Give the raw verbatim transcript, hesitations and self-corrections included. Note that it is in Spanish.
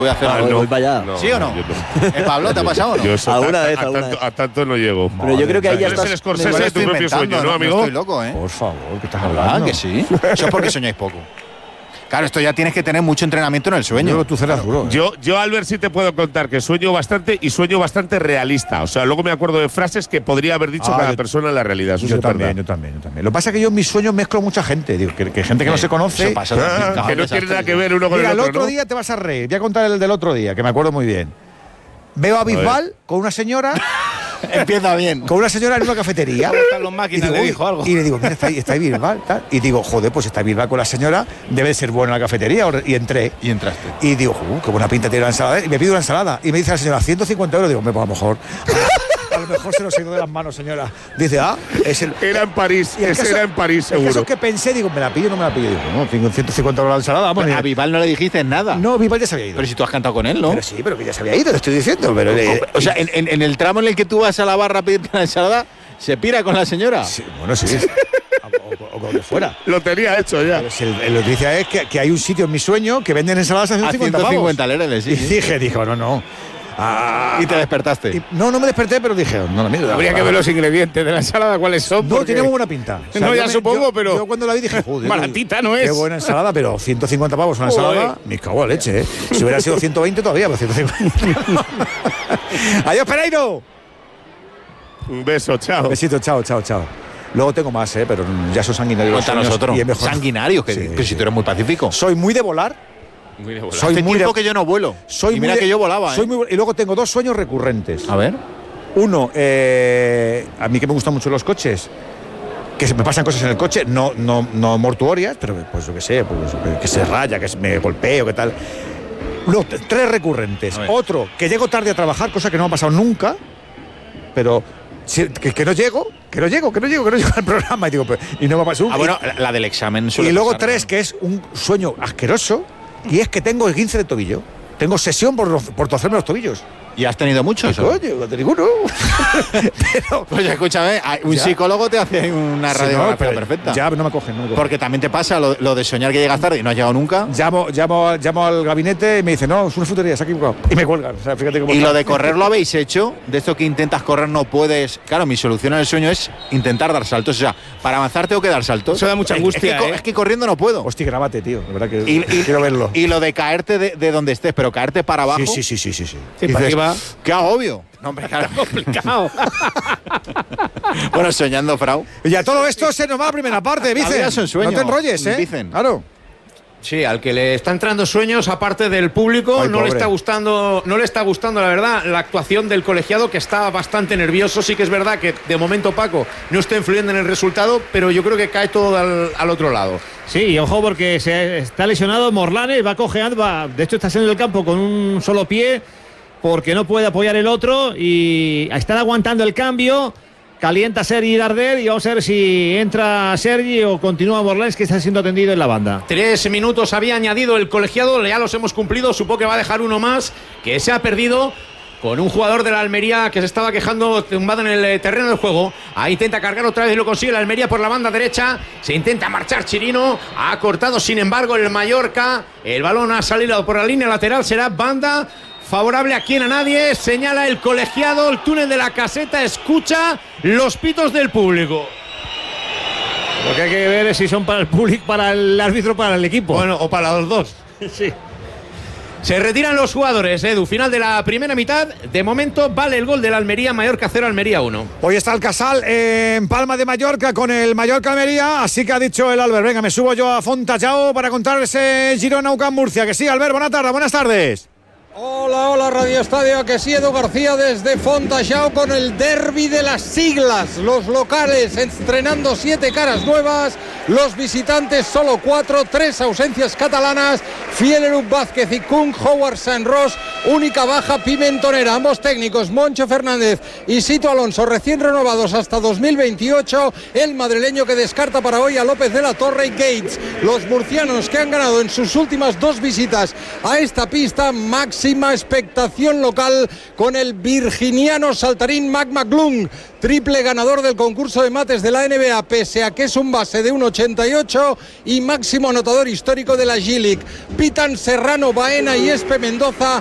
Voy a hacer ah, algo. voy para allá. No, ¿sí o no? no. ¿Eh, Pablo, te ha pasado o no? Yo so, alguna a, vez, a, alguna tanto, vez. a tanto no llego. Pero yo creo que ahí ya eres estás. el Scorsese de tu propio sueño, ¿no, amigo? No estoy loco, ¿eh? Por favor, ¿qué estás ¿Verdad hablando? que sí? Eso es porque soñáis poco. Claro, esto ya tienes que tener mucho entrenamiento en el sueño. Yo, tú serás duro. ¿eh? Yo, yo, Albert, sí te puedo contar que sueño bastante y sueño bastante realista. O sea, luego me acuerdo de frases que podría haber dicho Ah, cada yo- persona en la realidad. Eso Yo es también, verdad. yo también, yo también. Lo que pasa es que yo en mis sueños mezclo mucha gente. Digo, que, que gente que no se conoce. Eso pasa Ah, también, que no tiene nada que ver uno con Mira, el el otro, otro ¿no? día te vas a reír. Voy a contar el del otro día, que me acuerdo muy bien. Veo a Bisbal con una señora. Empieza bien. Con una señora en una cafetería. ¿Cómo están los máquinas? Y digo, Le dijo uy, algo. Y le digo, mira, está ahí, está ahí Bisbal, tal. Y digo, joder, pues está Bisbal con la señora, debe ser buena la cafetería. Y entré. Y entraste. Y digo, uh, qué buena pinta tiene la ensalada. Y me pido una ensalada. Y me dice la señora, ciento cincuenta euros. Digo, me pues a lo mejor. A lo mejor se nos ha ido de las manos, señora. Dice, ah, es el. Era en París, Y el ese caso- era en París, El caso seguro. es que pensé, digo, ¿me la pillo o no me la pillo? Digo, no, tengo ciento cincuenta euros la ensalada. Vamos, Pero ni- a Vival no le dijiste nada. no, Bisbal ya se había ido. Pero si tú has cantado con él, ¿no? Pero sí, pero que ya se había ido, te estoy diciendo. Pero, eh, O sea, en, en- en el tramo en el que tú vas a la barra a pedirte una ensalada, ¿se pira con la señora? sí, bueno, sí. o, o- o con lo que fuera. Lo tenía hecho ya. Pero si el, el noticia es que, que hay un sitio en mi sueño que venden ensaladas a A ciento cincuenta ciento pavos. cincuenta lereles, sí. Y sí. dije, dijo, no, no. Ah, Y te despertaste. y- no, no me desperté, pero dije, no, la mierda. Habría que ver los ingredientes de la ensalada, cuáles son. No, porque- tiene muy buena pinta. O sea, No, yo ya me- supongo, yo- pero- Yo cuando la vi dije, joder. Baratita no Qué es. buena ensalada, pero ciento cincuenta pavos una Joder. ensalada. Me cago en leche, ¿eh? Si hubiera sido ciento veinte todavía, pero ciento cincuenta. ¡Adiós, Pereiro! Un beso, chao. Besito, chao, chao, chao. Luego tengo más, ¿eh? Pero ya son sanguinarios. los Cuéntanos sueños otro. y es mejor. Sanguinario, que, Sí, que sí. si tú eres muy pacífico. Soy muy de volar. Muy de bola. Soy Hace muy tiempo de- que yo no vuelo. Soy y mira muy de- que yo volaba, soy ¿eh? muy- y luego tengo dos sueños recurrentes. A ver. Uno, eh, a mí que me gustan mucho los coches, que se me pasan cosas en el coche, no, no, no mortuorias, pero pues yo qué sé, pues, que se raya, que me golpeo, que tal. No, t- tres recurrentes. A ver. Otro, que llego tarde a trabajar, cosa que no me ha pasado nunca, pero si- que, que no llego, que no llego, que no llego, que no llego al programa y digo, pero- y no me ha pasado nunca. Ah, bueno, la, la del examen suele Y luego pasar, tres, ¿no? que es un sueño asqueroso, y es que tengo el quince de tobillo. Tengo sesión por, por torcerme los tobillos. ¿Y has tenido mucho eso? Coño, no te ninguno. Pero, Pues escúchame, hay- un Ya. psicólogo te hace una Sí, radiografía no, pero perfecta. Ya, no me cogen, no me cogen. Porque también te pasa lo, lo de soñar que llegas tarde y no has llegado nunca. Llamo, llamo, llamo al gabinete y me dicen, no, es una frutería, se ha equivocado. Y me cuelgan. O sea, fíjate cómo Y está. lo de correr lo habéis hecho, de esto que intentas correr no puedes. Claro, mi solución en el sueño es intentar dar saltos. O sea, para avanzar tengo que dar saltos. Eso da mucha Es- angustia, Es que, co- ¿eh? es que corriendo no puedo. Hostia, grábate, tío. De verdad que Y, y- quiero verlo. y lo de caerte de, de donde estés, pero caerte para abajo. sí, sí, sí, sí, sí, sí. Sí, dices, para arriba. ¡Qué agobio! No, hombre, claro. Complicado. Bueno, soñando, Frau. Y a todo esto se nos va a la primera parte, vida Vicen. es un sueño, No te enrolles, ¿eh? Vicen. Claro. Sí, al que le está entrando sueños, aparte del público, Ay, no le pobre. está gustando, no le está gustando, la verdad, la actuación del colegiado, que está bastante nervioso. Sí que es verdad que de momento Paco no está influyendo en el resultado, pero yo creo que cae todo al, al otro lado. Sí, y ojo porque se está lesionado Morlanes, va cojeando, va, de hecho está saliendo del campo con un solo pie porque no puede apoyar el otro y están aguantando el cambio. Calienta Sergi Darder y vamos a ver si entra Sergi o continúa Morlanes, que está siendo atendido en la banda. Tres minutos había añadido el colegiado, ya los hemos cumplido, supongo que va a dejar uno más, que se ha perdido con un jugador de la Almería que se estaba quejando tumbado en el eh, terreno del juego. Ahí intenta cargar otra vez y lo consigue la Almería por la banda derecha. Se intenta marchar Chirino. Ha cortado sin embargo el Mallorca. El balón ha salido por la línea lateral. Será banda favorable a quien a nadie. Señala el colegiado. El túnel de la caseta escucha los pitos del público. Lo que hay que ver es si son para el público, para el árbitro, para el equipo. Bueno, o para los dos. Sí. Se retiran los jugadores, Edu. Final de la primera mitad. De momento vale el gol de la Almería. Mallorca cero, Almería uno. Hoy está el Casal en Palma de Mallorca con el Mallorca Almería, así que ha dicho el Albert, venga, me subo yo a Fontallao para contar ese Girona U C A M Murcia. Que sí, Albert, buenas tardes, buenas tardes. Hola, hola Radio Estadio, que sí, Edu García desde Fontallao con el derbi de las siglas. Los locales estrenando siete caras nuevas, los visitantes solo cuatro, tres ausencias catalanas, Fiellerud, Vázquez y Kung, Howard San Ross, única baja Pimentonera. Ambos técnicos, Moncho Fernández y Sito Alonso, recién renovados hasta dos mil veintiocho. El madrileño que descarta para hoy a López de la Torre y Gates. Los murcianos que han ganado en sus últimas dos visitas a esta pista, Max máxima expectación local con el virginiano saltarín Mac McClung, triple ganador del concurso de mates de la N B A, pese a que es un base de uno ochenta y ocho y máximo anotador histórico de la G-League. Pitan Serrano, Baena y Espe Mendoza